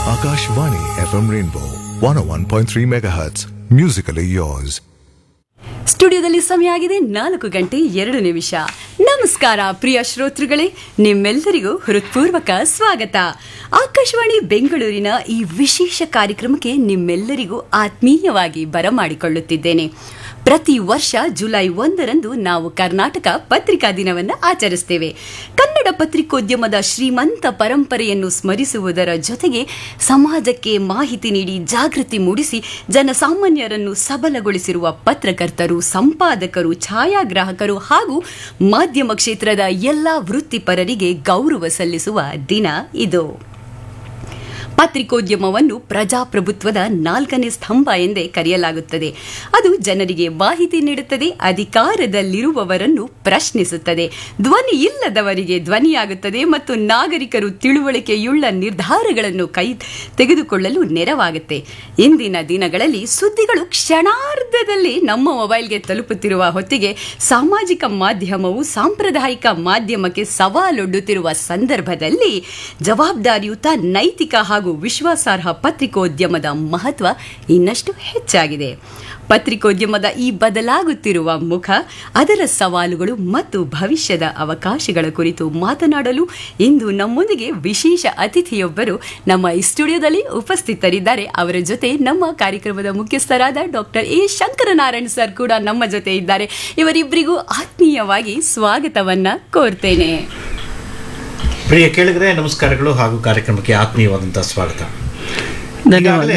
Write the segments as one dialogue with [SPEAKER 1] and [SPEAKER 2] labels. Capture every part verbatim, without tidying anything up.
[SPEAKER 1] Akashvani F M Rainbow one oh one point three megahertz. Musically yours.
[SPEAKER 2] ಸ್ಟುಡಿಯೋದಲ್ಲಿ ಸಮಯ ಆಗಿದೆ ನಾಲ್ಕು ಗಂಟೆ ಎರಡು ನಿಮಿಷ. ನಮಸ್ಕಾರ ಪ್ರಿಯ ಶ್ರೋತೃಗಳೇ, ನಿಮ್ಮೆಲ್ಲರಿಗೂ ಹೃತ್ಪೂರ್ವಕ ಸ್ವಾಗತ. ಆಕಾಶವಾಣಿ ಬೆಂಗಳೂರಿನ ಈ ವಿಶೇಷ ಕಾರ್ಯಕ್ರಮಕ್ಕೆ ನಿಮ್ಮೆಲ್ಲರಿಗೂ ಆತ್ಮೀಯವಾಗಿ ಬರಮಾಡಿಕೊಳ್ಳುತ್ತಿದ್ದೇನೆ. ಪ್ರತಿ ವರ್ಷ ಜುಲೈ ಒಂದರಂದು ನಾವು ಕರ್ನಾಟಕ ಪತ್ರಿಕಾ ದಿನವನ್ನು ಆಚರಿಸ್ತೇವೆ. ಕನ್ನಡ ಪತ್ರಿಕೋದ್ಯಮದ ಶ್ರೀಮಂತ ಪರಂಪರೆಯನ್ನು ಸ್ಮರಿಸುವುದರ ಜೊತೆಗೆ ಸಮಾಜಕ್ಕೆ ಮಾಹಿತಿ ನೀಡಿ ಜಾಗೃತಿ ಮೂಡಿಸಿ ಜನಸಾಮಾನ್ಯರನ್ನು ಸಬಲಗೊಳಿಸಿರುವ ಪತ್ರಕರ್ತರು, ಸಂಪಾದಕರು, ಛಾಯಾಗ್ರಾಹಕರು ಹಾಗೂ ಮಾಧ್ಯಮ ಕ್ಷೇತ್ರದ ಎಲ್ಲ ವೃತ್ತಿಪರರಿಗೆ ಗೌರವ ಸಲ್ಲಿಸುವ ದಿನ ಇದು. ಪತ್ರಿಕೋದ್ಯಮವನ್ನು ಪ್ರಜಾಪ್ರಭುತ್ವದ ನಾಲ್ಕನೇ ಸ್ತಂಭ ಎಂದೇ ಕರೆಯಲಾಗುತ್ತದೆ. ಅದು ಜನರಿಗೆ ಮಾಹಿತಿ ನೀಡುತ್ತದೆ, ಅಧಿಕಾರದಲ್ಲಿರುವವರನ್ನು ಪ್ರಶ್ನಿಸುತ್ತದೆ, ಧ್ವನಿ ಇಲ್ಲದವರಿಗೆ ಧ್ವನಿಯಾಗುತ್ತದೆ ಮತ್ತು ನಾಗರಿಕರು ತಿಳುವಳಿಕೆಯುಳ್ಳ ನಿರ್ಧಾರಗಳನ್ನು ಕೈ ತೆಗೆದುಕೊಳ್ಳಲು ನೆರವಾಗುತ್ತೆ. ಇಂದಿನ ದಿನಗಳಲ್ಲಿ ಸುದ್ದಿಗಳು ಕ್ಷಣಾರ್ಧದಲ್ಲಿ ನಮ್ಮ ಮೊಬೈಲ್ಗೆ ತಲುಪುತ್ತಿರುವ ಹೊತ್ತಿಗೆ ಸಾಮಾಜಿಕ ಮಾಧ್ಯಮವು ಸಾಂಪ್ರದಾಯಿಕ ಮಾಧ್ಯಮಕ್ಕೆ ಸವಾಲೊಡ್ಡುತ್ತಿರುವ ಸಂದರ್ಭದಲ್ಲಿ ಜವಾಬ್ದಾರಿಯುತ, ನೈತಿಕ ಹಾಗೂ ವಿಶ್ವಾಸಾರ್ಹ ಪತ್ರಿಕೋದ್ಯಮದ ಮಹತ್ವ ಇನ್ನಷ್ಟು ಹೆಚ್ಚಾಗಿದೆ. ಪತ್ರಿಕೋದ್ಯಮದ ಈ ಬದಲಾಗುತ್ತಿರುವ ಮುಖ, ಅದರ ಸವಾಲುಗಳು ಮತ್ತು ಭವಿಷ್ಯದ ಅವಕಾಶಗಳ ಕುರಿತು ಮಾತನಾಡಲು ಇಂದು ನಮ್ಮೊಂದಿಗೆ ವಿಶೇಷ ಅತಿಥಿಯೊಬ್ಬರು ನಮ್ಮ ಈ ಸ್ಟುಡಿಯೋದಲ್ಲಿ ಉಪಸ್ಥಿತರಿದ್ದಾರೆ. ಅವರ ಜೊತೆ ನಮ್ಮ ಕಾರ್ಯಕ್ರಮದ ಮುಖ್ಯಸ್ಥರಾದ ಡಾಕ್ಟರ್ ಎ ಶಂಕರನಾರಾಯಣ್ ಸರ್ ಕೂಡ ನಮ್ಮ ಜೊತೆ ಇದ್ದಾರೆ. ಇವರಿಬ್ಬರಿಗೂ ಆತ್ಮೀಯವಾಗಿ ಸ್ವಾಗತವನ್ನ ಕೋರ್ತೇನೆ.
[SPEAKER 3] ಪ್ರಿಯ ಕೇಳಿದರೆ ನಮಸ್ಕಾರಗಳು ಹಾಗೂ ಕಾರ್ಯಕ್ರಮಕ್ಕೆ ಆತ್ಮೀಯವಾದಂತಹ ಸ್ವಾಗತ. ಈಗಾಗಲೇ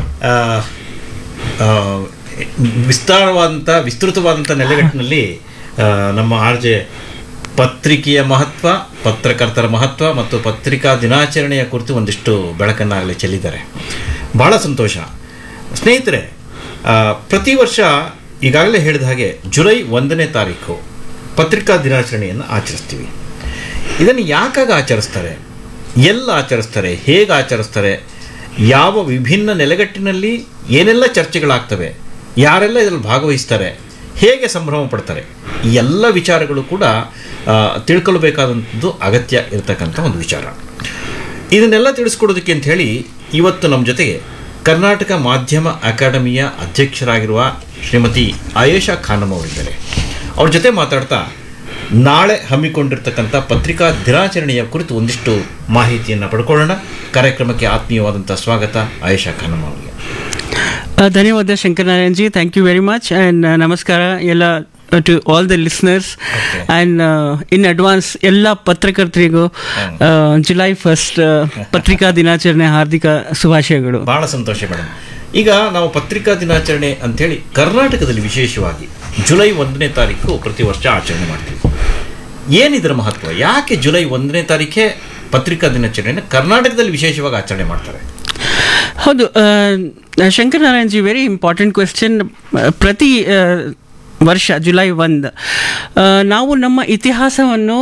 [SPEAKER 3] ವಿಸ್ತಾರವಾದಂಥ ವಿಸ್ತೃತವಾದಂಥ ನೆಲೆಗಟ್ಟಿನಲ್ಲಿ ನಮ್ಮ ಆರ್ ಜೆ ಪತ್ರಿಕೆಯ ಮಹತ್ವ, ಪತ್ರಕರ್ತರ ಮಹತ್ವ ಮತ್ತು ಪತ್ರಿಕಾ ದಿನಾಚರಣೆಯ ಕುರಿತು ಒಂದಿಷ್ಟು ಬೆಳಕನ್ನು ಆಗಲೇ ಚೆಲ್ಲಿದ್ದಾರೆ. ಬಹಳ ಸಂತೋಷ. ಸ್ನೇಹಿತರೆ, ಪ್ರತಿ ವರ್ಷ ಈಗಾಗಲೇ ಹೇಳಿದ ಹಾಗೆ ಜುಲೈ ಒಂದನೇ ತಾರೀಕು ಪತ್ರಿಕಾ ದಿನಾಚರಣೆಯನ್ನು ಆಚರಿಸ್ತೀವಿ. ಇದನ್ನು ಯಾಕಾಗ ಆಚರಿಸ್ತಾರೆ, ಎಲ್ಲ ಆಚರಿಸ್ತಾರೆ, ಹೇಗೆ ಆಚರಿಸ್ತಾರೆ, ಯಾವ ವಿಭಿನ್ನ ನೆಲೆಗಟ್ಟಿನಲ್ಲಿ ಏನೆಲ್ಲ ಚರ್ಚೆಗಳಾಗ್ತವೆ, ಯಾರೆಲ್ಲ ಇದರಲ್ಲಿ ಭಾಗವಹಿಸ್ತಾರೆ, ಹೇಗೆ ಸಂಭ್ರಮ ಪಡ್ತಾರೆ, ಈ ಎಲ್ಲ ವಿಚಾರಗಳು ಕೂಡ ತಿಳ್ಕೊಳ್ಬೇಕಾದಂಥದ್ದು ಅಗತ್ಯ ಇರತಕ್ಕಂಥ ಒಂದು ವಿಚಾರ. ಇದನ್ನೆಲ್ಲ ತಿಳಿಸ್ಕೊಡೋದಕ್ಕೆ ಅಂತ ಹೇಳಿ ಇವತ್ತು ನಮ್ಮ ಜೊತೆಗೆ ಕರ್ನಾಟಕ ಮಾಧ್ಯಮ ಅಕಾಡೆಮಿಯ ಅಧ್ಯಕ್ಷರಾಗಿರುವ ಶ್ರೀಮತಿ ಆಯೇಷಾ ಖಾನಮ್ ಅವರಿದ್ದಾರೆ. ಅವ್ರ ಜೊತೆ ಮಾತಾಡ್ತಾ ನಾಳೆ ಹಮ್ಮಿಕೊಂಡಿರ್ತಕ್ಕಂಥ ಪತ್ರಿಕಾ ದಿನಾಚರಣೆಯ ಕುರಿತು ಒಂದಿಷ್ಟು ಮಾಹಿತಿಯನ್ನು ಪಡ್ಕೊಳ್ಳೋಣ. ಕಾರ್ಯಕ್ರಮಕ್ಕೆ ಆತ್ಮೀಯವಾದಂಥ ಸ್ವಾಗತ ಆಯೇಷಾ ಖಾನಮ್ ಅವರಿಗೆ.
[SPEAKER 4] ಧನ್ಯವಾದ Shankaranarayan G, thank you very much and ನಮಸ್ಕಾರ ಎಲ್ಲ to all the listeners and in advance ಎಲ್ಲ ಪತ್ರಕರ್ತರಿಗೂ ಜುಲೈ ಫಸ್ಟ್ ಪತ್ರಿಕಾ ದಿನಾಚರಣೆ ಹಾರ್ದಿಕ ಶುಭಾಶಯಗಳು.
[SPEAKER 3] ಬಹಳ ಸಂತೋಷ ಮೇಡಮ್. ಈಗ ನಾವು ಪತ್ರಿಕಾ ದಿನಾಚರಣೆ ಅಂಥೇಳಿ ಕರ್ನಾಟಕದಲ್ಲಿ ವಿಶೇಷವಾಗಿ ಜುಲೈ ಒಂದನೇ ತಾರೀಕು ಪ್ರತಿ ವರ್ಷ ಆಚರಣೆ ಮಾಡ್ತೀವಿ. ಏನಿದರ ಮಹತ್ವ, ಯಾಕೆ ಜುಲೈ ಒಂದನೇ ತಾರೀಖೇ ಪತ್ರಿಕಾ ದಿನಾಚರಣೆಯನ್ನು ಕರ್ನಾಟಕದಲ್ಲಿ ವಿಶೇಷವಾಗಿ ಆಚರಣೆ ಮಾಡ್ತಾರೆ?
[SPEAKER 4] ಹೌದು Shankaranarayan G, very important question. ಪ್ರತಿ ವರ್ಷ ಜುಲೈ ಒಂದು ನಾವು ನಮ್ಮ ಇತಿಹಾಸವನ್ನು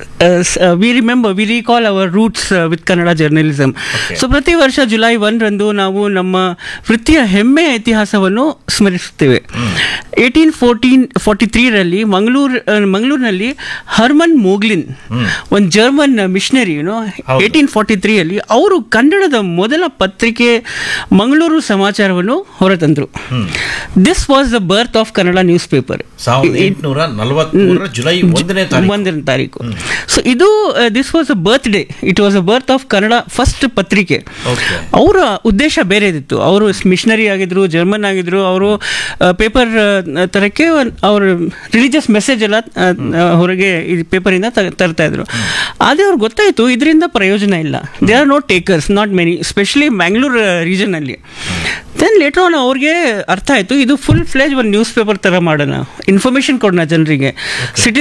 [SPEAKER 4] we remember we recall hour roots with Kannada journalism. So ಪ್ರತಿ ವರ್ಷ ಜುಲೈ ಒಂದರಂದು ನಾವು ನಮ್ಮ ವೃತ್ತಿಯ ಹೆಮ್ಮೆಯ ಇತಿಹಾಸವನ್ನು ಸ್ಮರಿಸುತ್ತೇವೆ. ಏಯ್ಟೀನ್ ಫೋರ್ಟೀನ್ ಫಾರ್ಟಿ ತ್ರೀರಲ್ಲಿ ಮಂಗಳೂರು ಮಂಗಳೂರಿನಲ್ಲಿ ಹರ್ಮನ್ ಮೋಗ್ಲಿನ್, ಒಂದು German missionary, YONO eighteen forty ತ್ರೀಯಲ್ಲಿ ಅವರು ಕನ್ನಡದ ಮೊದಲ ಪತ್ರಿಕೆ ಮಂಗಳೂರು ಸಮಾಚಾರವನ್ನು ಹೊರತಂದರು. This was the birth of Kannada news paper.
[SPEAKER 3] July
[SPEAKER 4] ಒಂದನೇ ತಾರೀಕು. ಸೊ ಇದು this was a birth day, it was a birth of Kannada first ಪತ್ರಿಕೆ. ಅವರ ಉದ್ದೇಶ ಬೇರೆ ಇತ್ತು. ಅವರು ಮಿಷನರಿ ಆಗಿದ್ರು, ಜರ್ಮನ್ ಆಗಿದ್ರು. ಅವರು ಪೇಪರ್ ತರಕ್ಕೆ ಅವರು ರಿಲಿಜಿಯಸ್ ಮೆಸೇಜ್ ಎಲ್ಲ ಹೊರಗೆ ಈ ಪೇಪರಿಂದ ತರ್ತಾ ಇದ್ರು. ಆದರೆ ಅವ್ರಿಗೆ ಗೊತ್ತಾಯಿತು ಇದರಿಂದ ಪ್ರಯೋಜನ ಇಲ್ಲ. They are no takers, not many, specially Mangalore ರೀಜನಲ್ಲಿ. Then later on ಅವ್ರಿಗೆ ಅರ್ಥ ಆಯಿತು ಇದು ಫುಲ್ ಫ್ಲೇಜ್ ಒಂದು ನ್ಯೂಸ್ ಪೇಪರ್ ಥರ ಮಾಡೋಣ, ಇನ್ಫಾರ್ಮೇಷನ್ ಕೊಡೋಣ ಜನರಿಗೆ. ಸಿಟಿ